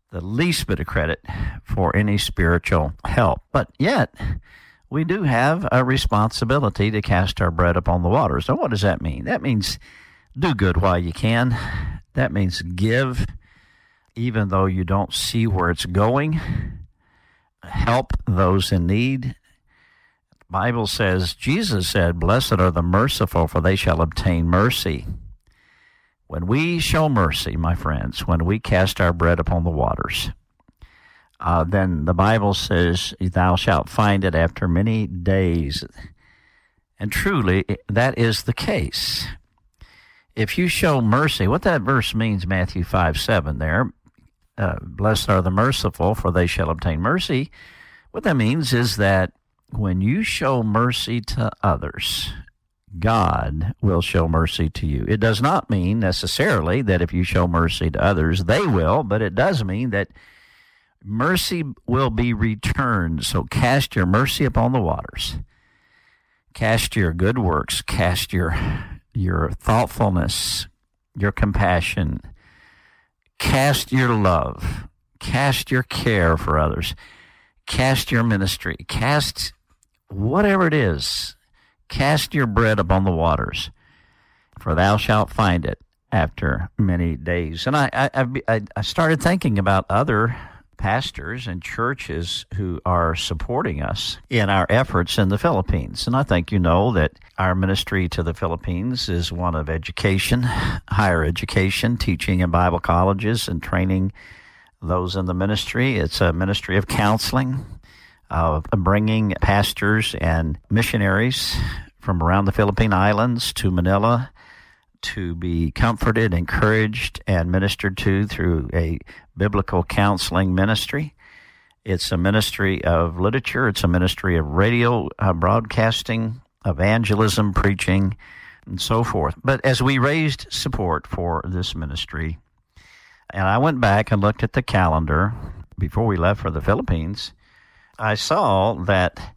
the least bit of credit for any spiritual help. But yet, we do have a responsibility to cast our bread upon the waters. Now, what does that mean? That means do good while you can. That means give, even though you don't see where it's going. Help those in need. The Bible says, Jesus said, "Blessed are the merciful, for they shall obtain mercy." When we show mercy, my friends, when we cast our bread upon the waters, then the Bible says, "Thou shalt find it after many days." And truly, that is the case. If you show mercy, what that verse means, Matthew 5:7 there, "Blessed are the merciful, for they shall obtain mercy." What that means is that when you show mercy to others, God will show mercy to you. It does not mean necessarily that if you show mercy to others, they will, but it does mean that mercy will be returned. So cast your mercy upon the waters. Cast your good works. Cast your thoughtfulness, your compassion. Cast your love. Cast your care for others. Cast your ministry. Cast whatever it is. Cast your bread upon the waters, for thou shalt find it after many days. And I started thinking about other pastors and churches who are supporting us in our efforts in the Philippines. And I think you know that our ministry to the Philippines is one of education, higher education, teaching in Bible colleges and training those in the ministry. It's a ministry of counseling, of bringing pastors and missionaries from around the Philippine Islands to Manila to be comforted, encouraged, and ministered to through a biblical counseling ministry. It's a ministry of literature. It's a ministry of radio broadcasting, evangelism, preaching, and so forth. But as we raised support for this ministry, and I went back and looked at the calendar before we left for the Philippines, I saw that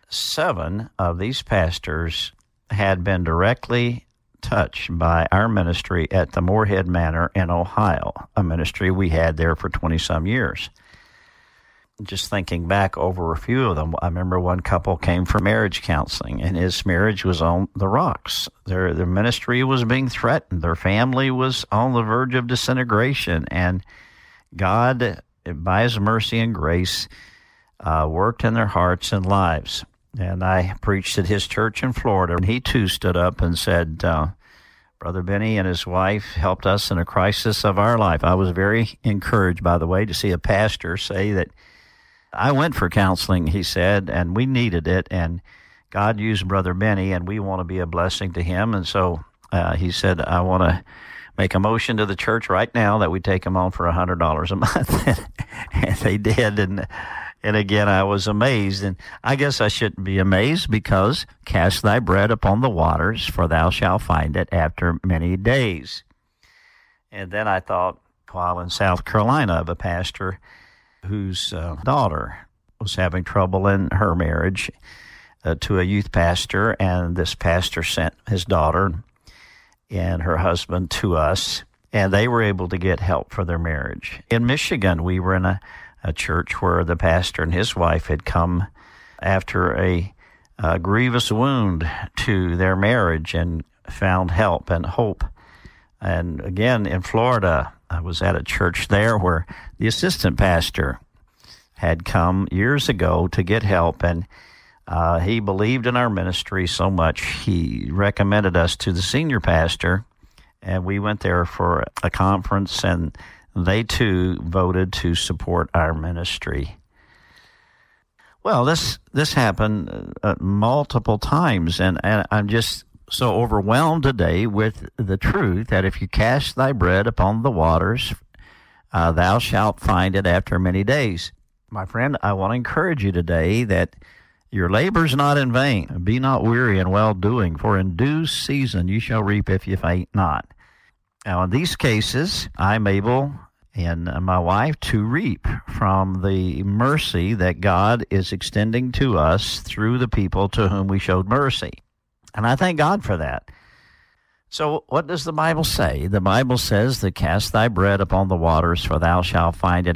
7 of these pastors had been directly touched by our ministry at the Moorhead Manor in Ohio, a ministry we had there for 20-some years. Just thinking back over a few of them, I remember one couple came for marriage counseling, and his marriage was on the rocks. Their ministry was being threatened. Their family was on the verge of disintegration, and God, by His mercy and grace, worked in their hearts and lives. And I preached at his church in Florida, and he too stood up and said, Brother Benny and his wife helped us in a crisis of our life. I was very encouraged, by the way, to see a pastor say that I went for counseling, he said, and we needed it, and God used Brother Benny, and we want to be a blessing to him. And so he said, I want to make a motion to the church right now that we take him on for $100 a month. And they did, and again, I was amazed, and I guess I shouldn't be amazed, because cast thy bread upon the waters, for thou shalt find it after many days. And then I thought, while in South Carolina, of a pastor whose daughter was having trouble in her marriage to a youth pastor, and this pastor sent his daughter and her husband to us, and they were able to get help for their marriage. In Michigan, we were in a church where the pastor and his wife had come after a grievous wound to their marriage and found help and hope. And again, in Florida, I was at a church there where the assistant pastor had come years ago to get help, and he believed in our ministry so much, he recommended us to the senior pastor, and we went there for a conference, and they too voted to support our ministry. Well, this happened multiple times, and I'm just so overwhelmed today with the truth that if you cast thy bread upon the waters, thou shalt find it after many days. My friend, I want to encourage you today that your labor's not in vain. Be not weary in well-doing, for in due season you shall reap if you faint not. Now, in these cases, I'm able and my wife to reap from the mercy that God is extending to us through the people to whom we showed mercy. And I thank God for that. So what does the Bible say? The Bible says that cast thy bread upon the waters, for thou shalt find it